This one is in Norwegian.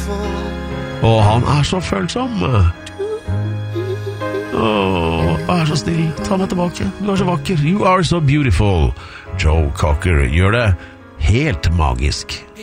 Og han så følsom. Vær så snill, ta meg tilbake. Du så vakker. You are so beautiful. Joe Cocker gjør det helt magisk.